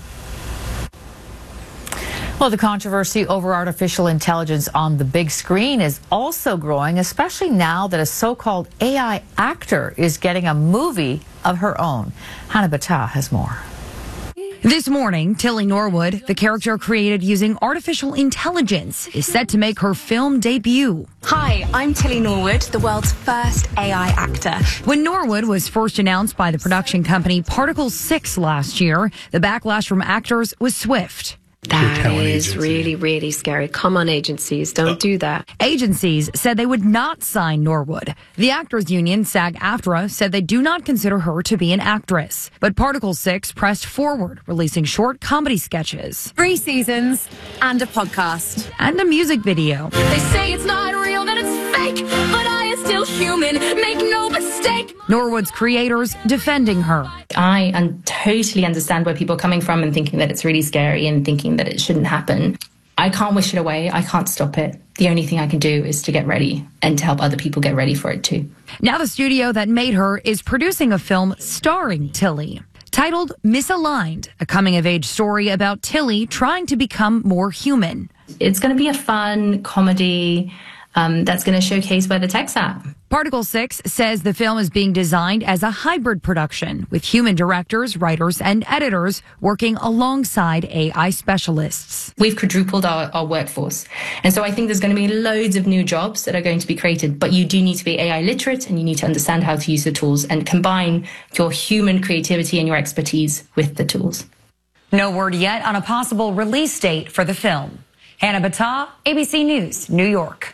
Well, the controversy over artificial intelligence on the big screen is also growing, especially now that a so-called A I actor is getting a movie of her own. Hannah Battah has more.
This morning, Tilly Norwood, the character created using artificial intelligence, is set to make her film debut.
Hi, I'm Tilly Norwood, the world's first A I actor.
When Norwood was first announced by the production company Particle six last year, the backlash from actors was swift.
That is really, really scary. Come on, agencies, don't do that.
Agencies said they would not sign Norwood. The Actors Union, SAG-AFTRA, said they do not consider her to be an actress. But Particle six pressed forward, releasing short comedy sketches.
Three seasons and a podcast.
And a music video.
They say it's not real, that it's fake, but I am still human, make no mistake.
Norwood's creators defending her.
I un- totally understand where people are coming from and thinking that it's really scary and thinking that it shouldn't happen. I can't wish it away. I can't stop it. The only thing I can do is to get ready and to help other people get ready for it too.
Now the studio that made her is producing a film starring Tilly, titled Misaligned, a coming-of-age story about Tilly trying to become more human.
It's going to be a fun comedy um, that's going to showcase where the tech's at.
Particle six says the film is being designed as a hybrid production with human directors, writers, and editors working alongside A I specialists.
We've quadrupled our, our workforce. And so I think there's going to be loads of new jobs that are going to be created, but you do need to be A I literate and you need to understand how to use the tools and combine your human creativity and your expertise with the tools.
No word yet on a possible release date for the film. Hannah Battah, A B C News, New York.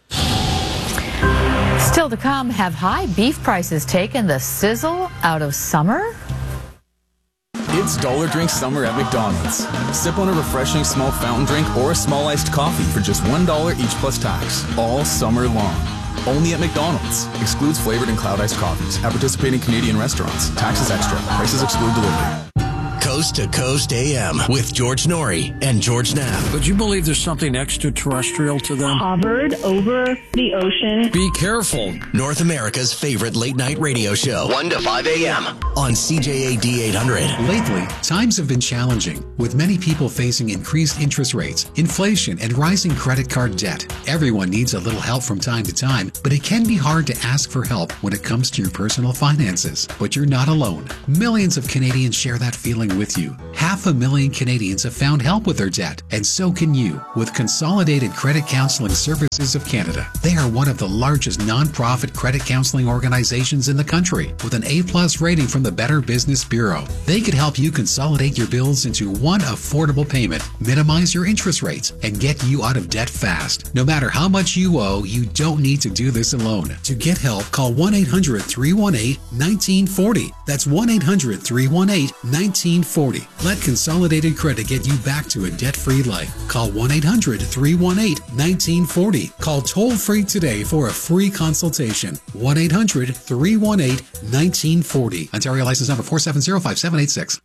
Still to come, have high beef prices taken the sizzle out of summer?
It's Dollar Drink Summer at McDonald's. Sip on a refreshing small fountain drink or a small iced coffee for just one dollar each plus tax, all summer long. Only at McDonald's. Excludes flavored and cloud iced coffees. At participating Canadian restaurants. Taxes extra. Prices exclude delivery.
Coast to Coast A M with George Norrie and George Knapp.
Would you believe there's something extraterrestrial to them?
Hovered over the ocean.
Be careful.
North America's favorite late night radio show. one to five A M on C J A D eight hundred.
Lately, times have been challenging, with many people facing increased interest rates, inflation, and rising credit card debt. Everyone needs a little help from time to time, but it can be hard to ask for help when it comes to your personal finances. But you're not alone. Millions of Canadians share that feeling with you. Half a million Canadians have found help with their debt, and so can you with Consolidated Credit Counseling Services of Canada. They are one of the largest non-profit credit counseling organizations in the country, with an A-plus rating from the Better Business Bureau. They could help you consolidate your bills into one affordable payment, minimize your interest rates, and get you out of debt fast. No matter how much you owe, you don't need to do this alone. To get help, call one eight hundred, three one eight, one nine four zero. That's one eight hundred, three one eight, one nine four zero. Let Consolidated Credit get you back to a debt-free life. Call one eight hundred, three one eight, one nine four zero. Call toll-free today for a free consultation. one eight hundred, three one eight, one nine four zero. Ontario license number four seven zero, five seven eight six.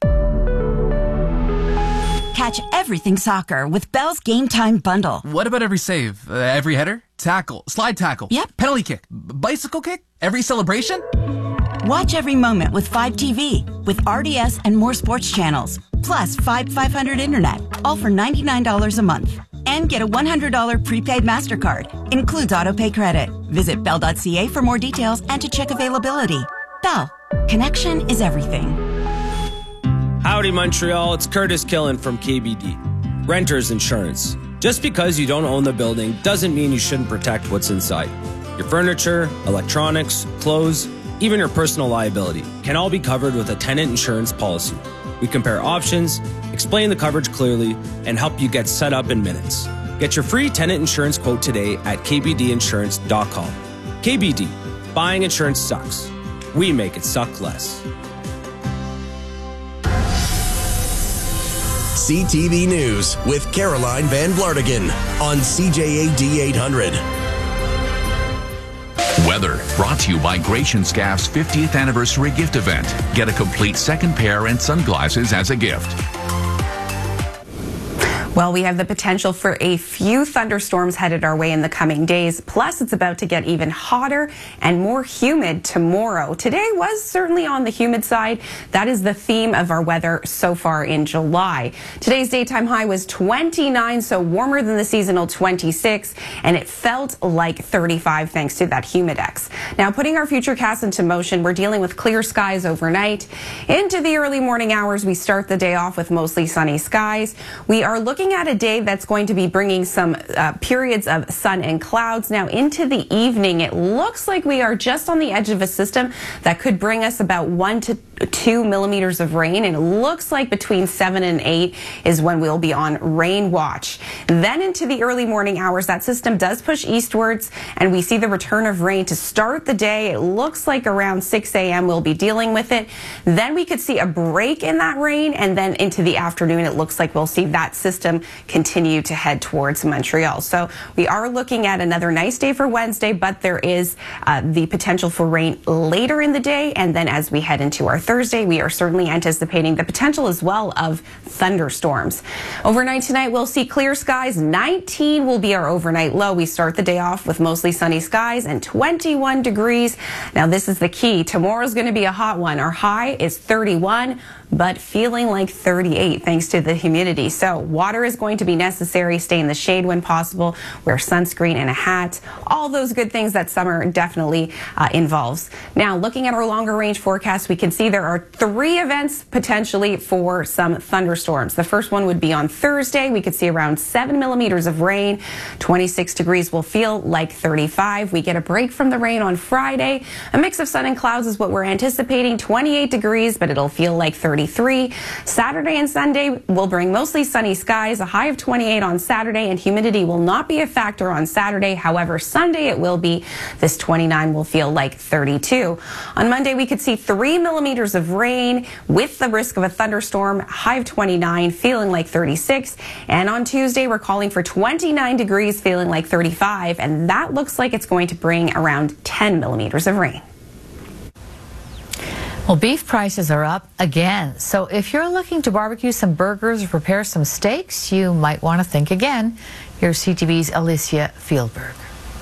Catch everything soccer with Bell's Game Time Bundle.
What about every save? Uh, every header? Tackle? Slide tackle?
Yep.
Penalty kick? B- bicycle kick? Every celebration?
Watch every moment with five T V, with R D S and more sports channels, plus five five hundred internet, all for ninety-nine dollars a month. And get a one hundred dollars prepaid MasterCard. Includes autopay credit. Visit bell dot c a for more details and to check availability. Bell. Connection is everything.
Howdy, Montreal. It's Curtis Killen from K B D. Renters Insurance. Just because you don't own the building doesn't mean you shouldn't protect what's inside. Your furniture, electronics, clothes, even your personal liability can all be covered with a tenant insurance policy. We compare options, explain the coverage clearly, and help you get set up in minutes. Get your free tenant insurance quote today at k b d insurance dot com. K B D. Buying insurance sucks. We make it suck less.
C T V News with Caroline Van Vlartigan on C J A D eight hundred.
Weather brought to you by Gratian Scaff's fiftieth anniversary gift event. Get a complete second pair and sunglasses as a gift.
Well, we have the potential for a few thunderstorms headed our way in the coming days. Plus, it's about to get even hotter and more humid tomorrow. Today was certainly on the humid side. That is the theme of our weather so far in July. Today's daytime high was twenty-nine, so warmer than the seasonal twenty-six, and it felt like thirty-five thanks to that humidex. Now, putting our futurecast into motion, we're dealing with clear skies overnight. Into the early morning hours, we start the day off with mostly sunny skies. We are looking at a day that's going to be bringing some uh, periods of sun and clouds. Now into the evening, it looks like we are just on the edge of a system that could bring us about one to two millimeters of rain, and it looks like between seven and eight is when we'll be on rain watch. Then into the early morning hours, that system does push eastwards, and we see the return of rain to start the day. It looks like around six a m we'll be dealing with it. Then we could see a break in that rain, and then into the afternoon, it looks like we'll see that system continue to head towards Montreal. So we are looking at another nice day for Wednesday, but there is uh, the potential for rain later in the day, and then as we head into our Thursday, we are certainly anticipating the potential as well of thunderstorms. Overnight tonight, we'll see clear skies. nineteen will be our overnight low. We start the day off with mostly sunny skies and twenty-one degrees. Now, this is the key. Tomorrow's going to be a hot one. Our high is thirty-one, but feeling like thirty-eight thanks to the humidity. So water is going to be necessary. Stay in the shade when possible. Wear sunscreen and a hat. All those good things that summer definitely uh, involves. Now, looking at our longer range forecast, we can see there are three events potentially for some thunderstorms. The first one would be on Thursday. We could see around seven millimeters of rain. twenty-six degrees will feel like thirty-five. We get a break from the rain on Friday. A mix of sun and clouds is what we're anticipating. twenty-eight degrees, but it'll feel like thirty-three. Saturday and Sunday will bring mostly sunny skies, a high of twenty-eight on Saturday, and humidity will not be a factor on Saturday. However, Sunday it will be. This twenty-nine will feel like thirty-two. On Monday, we could see three millimeters millimeters of rain with the risk of a thunderstorm, high of twenty-nine, feeling like thirty-six. And on Tuesday, we're calling for twenty-nine degrees, feeling like thirty-five. And that looks like it's going to bring around ten millimeters of rain.
Well, beef prices are up again. So if you're looking to barbecue some burgers or prepare some steaks, you might want to think again. Here's C T V's Alicia Fieldberg.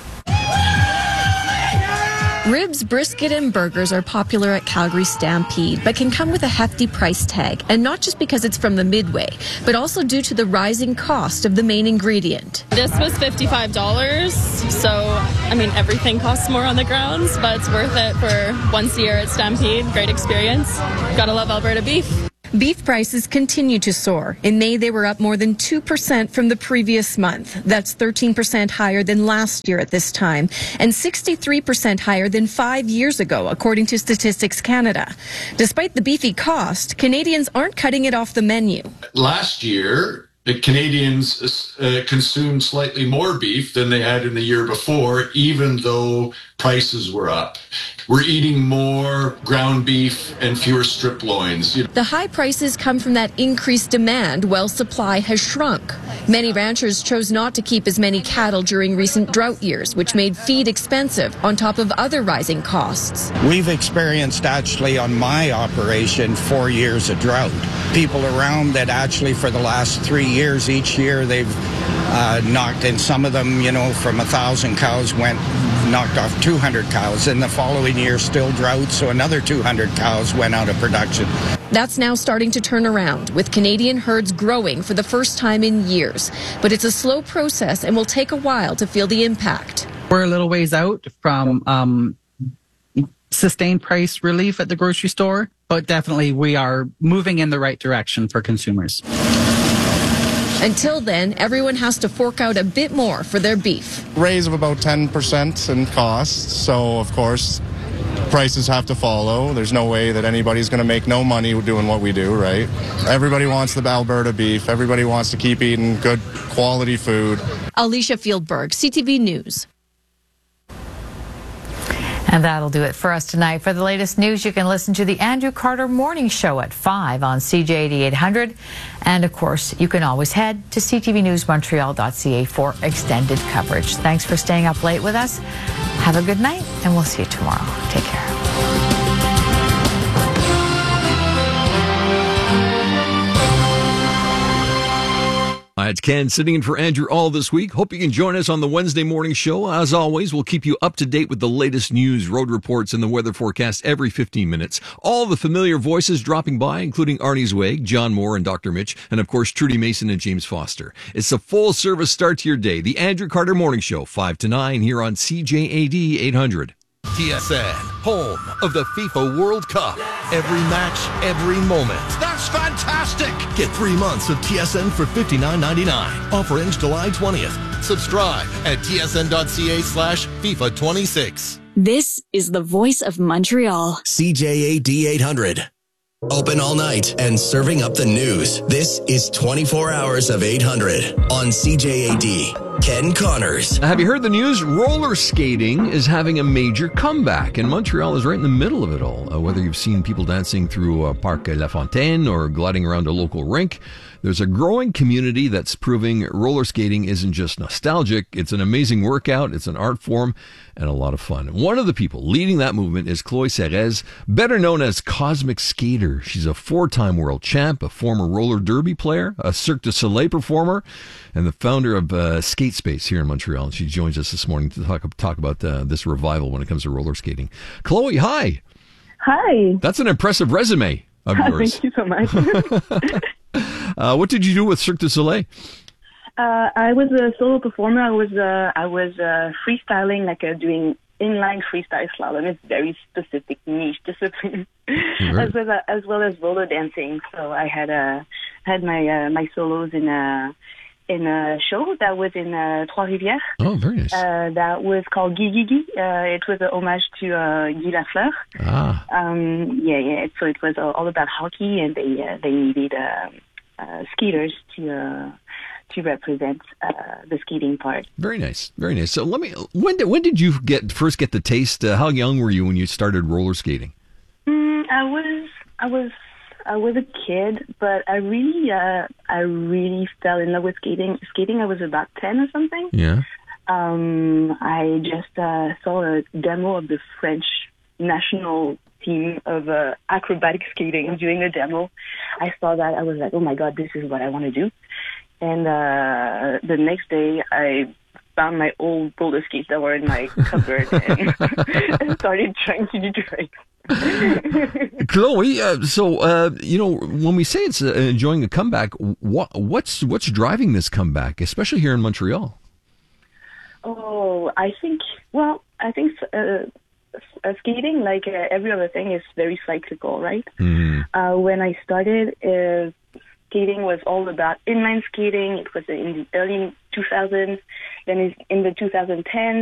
Ribs, brisket, and burgers are popular at Calgary Stampede, but can come with a hefty price tag. And not just because it's from the Midway, but also due to the rising cost of the main ingredient.
This was fifty-five dollars, so, I mean, everything costs more on the grounds, but it's worth it for once a year at Stampede. Great experience. Gotta love Alberta beef.
Beef prices continue to soar. In May, they were up more than two percent from the previous month. That's thirteen percent higher than last year at this time, and sixty-three percent higher than five years ago, according to Statistics Canada. Despite the beefy cost, Canadians aren't cutting it off the menu.
Last year, the Canadians uh, consumed slightly more beef than they had in the year before, even though prices were up. We're eating more ground beef and fewer strip loins. You know.
The high prices come from that increased demand while supply has shrunk. Many ranchers chose not to keep as many cattle during recent drought years, which made feed expensive on top of other rising costs.
We've experienced actually on my operation four years of drought. People around that actually for the last three years, each year they've uh, knocked, and some of them, you know, from a thousand cows went knocked off two hundred cows. In the following year, still drought, so another two hundred cows went out of production.
That's now starting to turn around, with Canadian herds growing for the first time in years. But it's a slow process and will take a while to feel the impact.
We're a little ways out from um, sustained price relief at the grocery store, but definitely we are moving in the right direction for consumers.
Until then, everyone has to fork out a bit more for their beef.
Raise of about ten percent in costs, so of course prices have to follow. There's no way that anybody's going to make no money doing what we do, right? Everybody wants the Alberta beef. Everybody wants to keep eating good quality food.
Alicia Fieldberg, C T V News.
And that'll do it for us tonight. For the latest news, you can listen to the Andrew Carter Morning Show at five on C J eighty-eight hundred. And, of course, you can always head to c t v news montreal dot c a for extended coverage. Thanks for staying up late with us. Have a good night, and we'll see you tomorrow. Take care.
Hi, it's Ken sitting in for Andrew all this week. Hope you can join us on the Wednesday morning show. As always, we'll keep you up to date with the latest news, road reports, and the weather forecast every fifteen minutes. All the familiar voices dropping by, including Arnie Zweig, John Moore, and Doctor Mitch, and of course, Trudy Mason and James Foster. It's a full service start to your day. The Andrew Carter Morning Show, five to nine here on C J A D eight hundred.
T S N, home of the FIFA World Cup. Every match, every moment.
That's fantastic!
Get three months of T S N for fifty-nine ninety-nine. Offer ends July twentieth. Subscribe at t s n dot c a slash FIFA twenty-six.
This is the voice of Montreal.
C J A D eight hundred. Open all night and serving up the news. This is twenty-four hours of eight hundred on C J A D. Ken Connors.
Have you heard the news? Roller skating is having a major comeback, and Montreal is right in the middle of it all. Uh, whether you've seen people dancing through uh, Parc La Fontaine or gliding around a local rink, there's a growing community that's proving roller skating isn't just nostalgic. It's an amazing workout, it's an art form, and a lot of fun. One of the people leading that movement is Chloe Serres, better known as Cosmic Skater. She's a four-time world champ, a former roller derby player, a Cirque du Soleil performer, and the founder of uh, Skate Space here in Montreal. And she joins us this morning to talk, talk about uh, this revival when it comes to roller skating. Chloe, hi.
Hi.
That's an impressive resume of yours.
Thank you so much.
uh, what did you do with Cirque du Soleil?
Uh, I was a solo performer. I was uh, I was uh, freestyling, like uh, doing inline freestyle slalom. It's very specific niche discipline, right. as well as as well as roller dancing. So I had uh, had my uh, my solos in a in a show that was in uh, Trois-Rivières.
Oh, very nice.
Uh, that was called Guy Guy Guy. Uh, it was a homage to uh, Guy Lafleur.
Ah.
Um, yeah, yeah. So it was all about hockey, and they uh, they needed uh, uh, skaters to. Uh, to represent uh, the skating part.
Very nice, very nice. So let me. When did when did you get first get the taste? Uh, how young were you when you started roller skating?
Mm, I was, I was, I was a kid, but I really, uh, I really fell in love with skating. Skating, I was about ten or something.
Yeah.
Um, I just uh, saw a demo of the French national team of uh, acrobatic skating doing a demo. I saw that. I was like, oh my God, this is what I want to do. And uh, the next day, I found my old roller skates that were in my cupboard and, and started trying to do tricks.
Chloe, uh, so uh, you know, when we say it's uh, enjoying a comeback, what what's what's driving this comeback, especially here in Montreal?
Oh, I think. Well, I think uh, uh, skating, like uh, every other thing, is very cyclical, right?
Mm.
Uh, when I started, uh, skating was all about inline skating. It was in the early two thousands. Then in the two thousand tens,